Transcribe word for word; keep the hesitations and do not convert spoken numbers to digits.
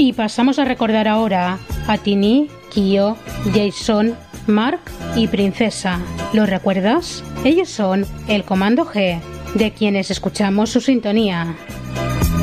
Y pasamos a recordar ahora a Tini, Kyo, Jason, Mark y Princesa. ¿Lo recuerdas? Ellos son el Comando G, de quienes escuchamos su sintonía.